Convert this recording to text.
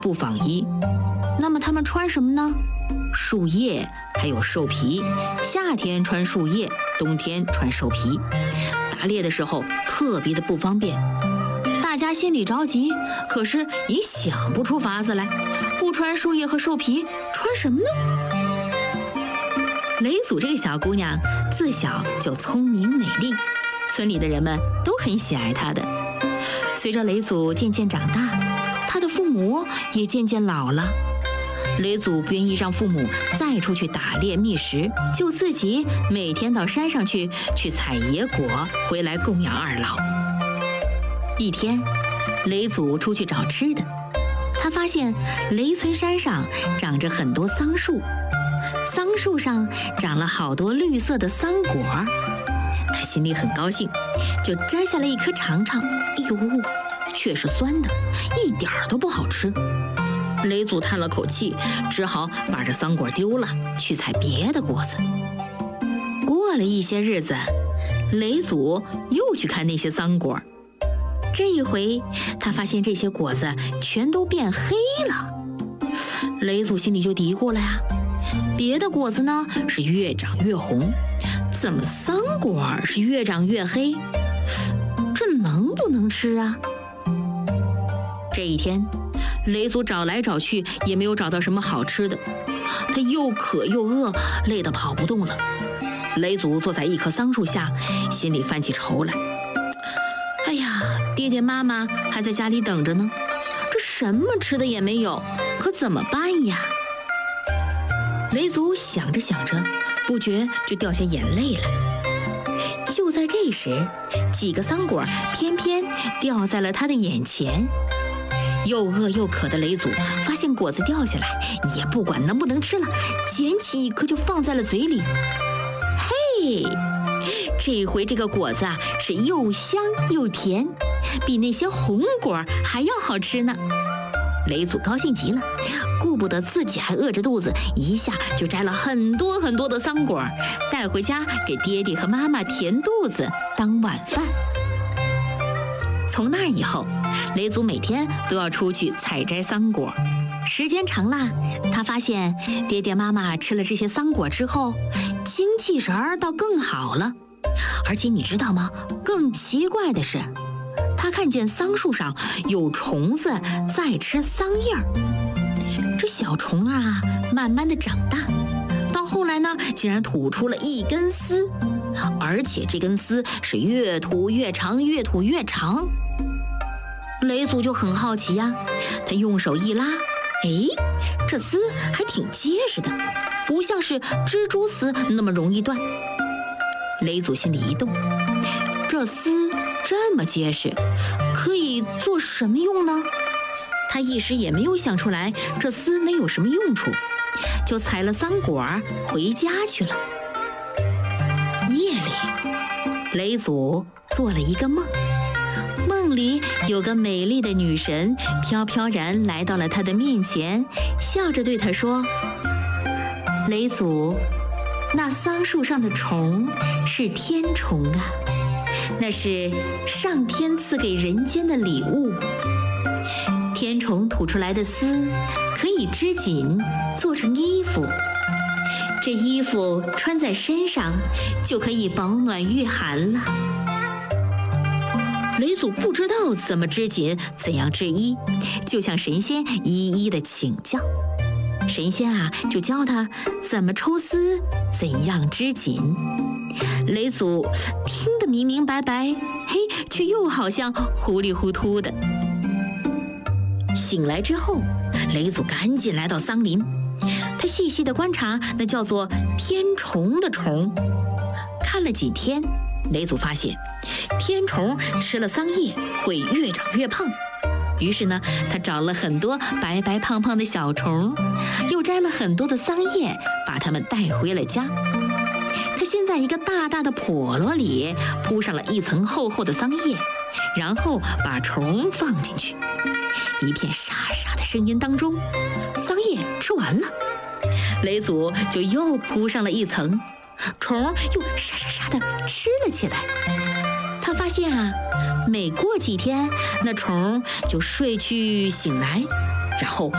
布纺衣。那么它们穿什么呢？树叶还有兽皮，夏天穿树叶，冬天穿兽皮。打猎的时候特别的不方便，大家心里着急，可是也想不出法子来。不穿树叶和兽皮，穿什么呢？雷祖这个小姑娘自小就聪明美丽，村里的人们都很喜爱她的。随着雷祖渐渐长大，她的父母也渐渐老了。雷祖不愿意让父母再出去打猎觅食，就自己每天到山上去采野果，回来供养二老。一天，雷祖出去找吃的，他发现雷村山上长着很多桑树，桑树上长了好多绿色的桑果，他心里很高兴，就摘下了一颗尝尝。哎呦，却是酸的，一点儿都不好吃。雷祖叹了口气，只好把这桑果丢了，去采别的果子。过了一些日子，雷祖又去看那些桑果，这一回他发现这些果子全都变黑了。雷祖心里就嘀咕了呀，别的果子呢是越长越红，怎么桑果是越长越黑？这能不能吃啊？这一天，雷祖找来找去也没有找到什么好吃的，他又渴又饿，累得跑不动了。雷祖坐在一棵桑树下，心里犯起愁来。哎呀，爹爹妈妈还在家里等着呢，这什么吃的也没有，可怎么办呀？雷祖想着想着，不觉就掉下眼泪来。就在这时，几个桑果偏偏掉在了他的眼前。又饿又渴的雷祖发现果子掉下来，也不管能不能吃了，捡起一颗就放在了嘴里。嘿，这回这个果子啊是又香又甜，比那些红果还要好吃呢。雷祖高兴极了，顾不得自己还饿着肚子，一下就摘了很多很多的桑果，带回家给爹爹和妈妈填肚子当晚饭。从那以后，雷祖每天都要出去采摘桑果。时间长了，他发现爹爹妈妈吃了这些桑果之后，精气神儿倒更好了。而且你知道吗？更奇怪的是，他看见桑树上有虫子在吃桑叶儿。这小虫啊，慢慢的长大，到后来呢，竟然吐出了一根丝，而且这根丝是越吐越长，越吐越长。雷祖就很好奇呀，他用手一拉，哎，这丝还挺结实的，不像是蜘蛛丝那么容易断。雷祖心里一动，这丝这么结实，可以做什么用呢？他一时也没有想出来这丝能有什么用处，就采了桑果回家去了。夜里，雷祖做了一个梦，梦里有个美丽的女神飘飘然来到了他的面前，笑着对他说：雷祖，那桑树上的虫是天虫啊，那是上天赐给人间的礼物。天虫吐出来的丝可以织锦，做成衣服，这衣服穿在身上就可以保暖御寒了。雷祖不知道怎么织锦，怎样制衣，就向神仙一一的请教。神仙啊，就教他怎么抽丝，怎样织锦。雷祖听得明明白白，嘿，却又好像糊里糊涂的。醒来之后，雷祖赶紧来到桑林，他细细地观察那叫做天虫的虫。看了几天，雷祖发现天虫吃了桑叶会越长越胖，于是呢，他找了很多白白胖胖的小虫，又摘了很多的桑叶，把它们带回了家。他先在一个大大的笸箩里铺上了一层厚厚的桑叶，然后把虫放进去。一片沙沙的声音当中，桑叶吃完了，雷祖就又铺上了一层，虫又沙沙沙地吃了起来。他发现啊，每过几天，那虫就睡去醒来， 然后